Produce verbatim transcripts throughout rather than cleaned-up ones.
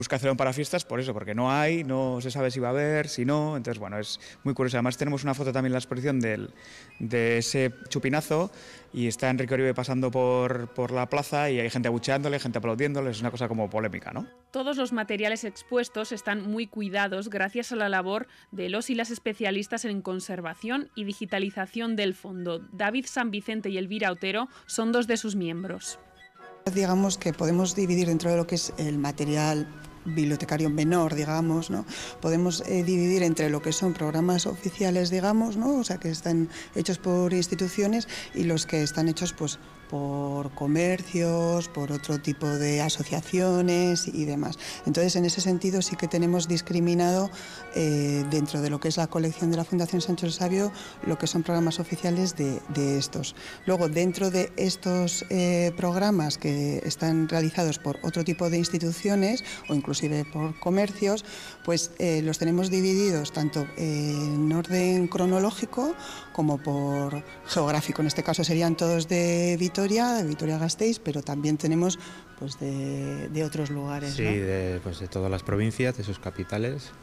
Busca hacerlo para fiestas por eso, porque no hay, no se sabe si va a haber, si no, entonces bueno, es muy curioso. Además tenemos una foto también en la exposición del, de ese chupinazo y está Enrique Oribe pasando por, por la plaza y hay gente abucheándole, gente aplaudiéndole, es una cosa como polémica, ¿no? Todos los materiales expuestos están muy cuidados gracias a la labor de los y las especialistas en conservación y digitalización del fondo. David San Vicente y Elvira Otero son dos de sus miembros. Digamos que podemos dividir dentro de lo que es el material bibliotecario menor, digamos, ¿no? Podemos eh, dividir entre lo que son programas oficiales, digamos, ¿no? O sea, que están hechos por instituciones y los que están hechos, pues, por comercios, por otro tipo de asociaciones y demás. Entonces, en ese sentido sí que tenemos discriminado eh, dentro de lo que es la colección de la Fundación Sancho el Sabio lo que son programas oficiales de, de estos. Luego, dentro de estos eh, programas que están realizados por otro tipo de instituciones o inclusive por comercios, pues eh, los tenemos divididos tanto en orden cronológico como por geográfico. En este caso serían todos de Vitoria, de Vitoria-Gasteiz, pero también tenemos pues de, de otros lugares. Sí, ¿no? de, pues de todas las provincias, de sus capitales,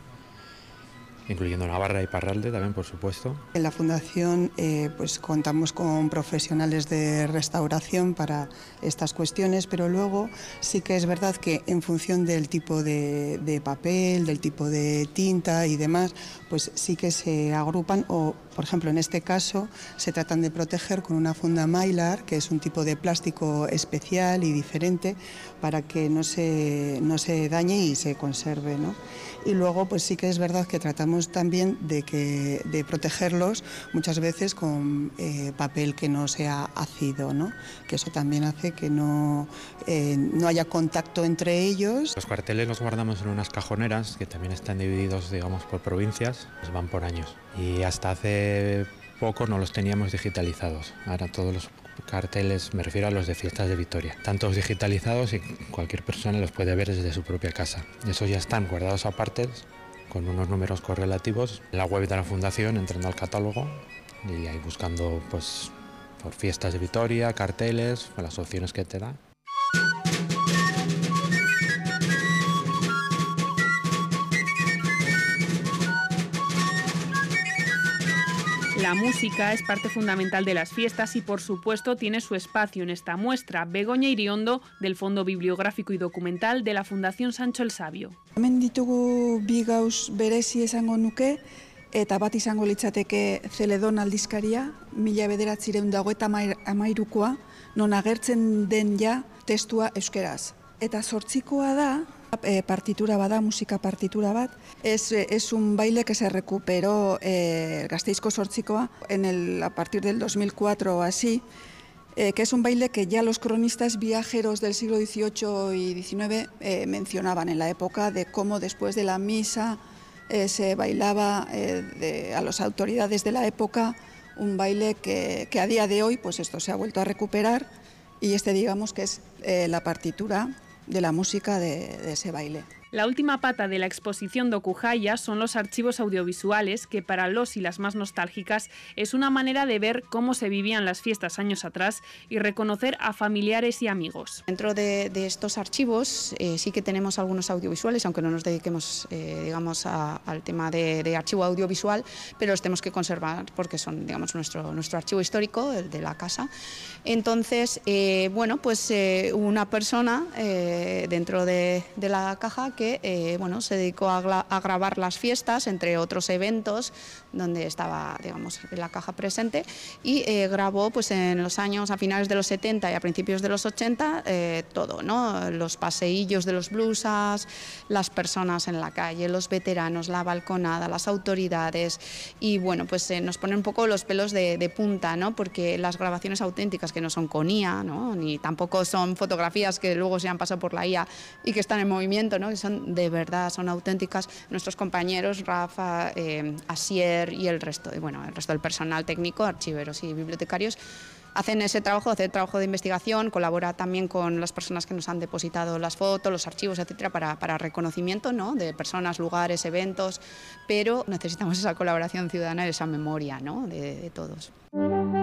incluyendo Navarra y Iparralde también, por supuesto. En la Fundación eh, pues contamos con profesionales de restauración para estas cuestiones, pero luego sí que es verdad que en función del tipo de, de papel, del tipo de tinta y demás, pues sí que se agrupan o, por ejemplo, en este caso se tratan de proteger con una funda Mylar, que es un tipo de plástico especial y diferente para que no se, no se dañe y se conserve, ¿no? Y luego pues sí que es verdad que tratamos también de, que, de protegerlos muchas veces con eh, papel que no sea ácido, ¿no? Que eso también hace que no, eh, no haya contacto entre ellos. Los carteles los guardamos en unas cajoneras que también están divididos, digamos, por provincias, pues van por años. Y hasta hace poco no los teníamos digitalizados. Ahora todos los carteles, me refiero a los de fiestas de Vitoria, tantos digitalizados y cualquier persona los puede ver desde su propia casa. Esos ya están guardados aparte con unos números correlativos en la web de la Fundación, entrando al catálogo y ahí buscando pues por fiestas de Vitoria, carteles, las opciones que te da. La música es parte fundamental de las fiestas y, por supuesto, tiene su espacio en esta muestra. Begoña Iriondo, del Fondo Bibliográfico y Documental de la Fundación Sancho el Sabio. Hemen ditugu bi gauz berezi esango nuke, eta bat izango litzateke Zeledon aldizkaria, mila bederatziehun eta hogeita hamairukoa, non agertzen den ja testua euskeraz. Eta zortzikoa da, Eh, partitura bada, musika partitura bat. Es, es un baile que se recuperó eh, Gasteizko Zortzikoa en el, a partir del dos mil cuatro o así, eh, que es un baile que ya los cronistas viajeros del siglo dieciocho y diecinueve eh, mencionaban en la época de cómo después de la misa eh, se bailaba eh, de, a las autoridades de la época un baile que, que a día de hoy pues esto se ha vuelto a recuperar y este digamos que es eh, la partitura de la música de, de ese baile. La última pata de la exposición Dokujaya son los archivos audiovisuales que para los y las más nostálgicas es una manera de ver cómo se vivían las fiestas años atrás y reconocer a familiares y amigos. Dentro de, de estos archivos eh, sí que tenemos algunos audiovisuales, aunque no nos dediquemos eh, digamos a, al tema de, de archivo audiovisual, pero los tenemos que conservar porque son digamos nuestro, nuestro archivo histórico, el de la casa. Entonces, eh, bueno, pues eh, una persona eh, dentro de, de la caja que eh, bueno, se dedicó a, a grabar las fiestas, entre otros eventos, donde estaba digamos, la caja presente, y eh, grabó pues, en los años, a finales de los setenta y a principios de los ochenta, eh, todo, ¿no? Los paseillos de los blusas, las personas en la calle, los veteranos, la balconada, las autoridades, y bueno, pues eh, nos pone un poco los pelos de, de punta, ¿no? Porque las grabaciones auténticas, que no son con I A, ¿no? Ni tampoco son fotografías que luego se han pasado por la I A y que están en movimiento, ¿no? Que son de verdad, son auténticas. Nuestros compañeros Rafa, eh, Asier y el resto, y bueno, el resto del personal técnico, archiveros y bibliotecarios, hacen ese trabajo, hacen trabajo de investigación, colabora también con las personas que nos han depositado las fotos, los archivos, etcétera, para, para reconocimiento, ¿no? De personas, lugares, eventos, pero necesitamos esa colaboración ciudadana y esa memoria, ¿no? de, de todos.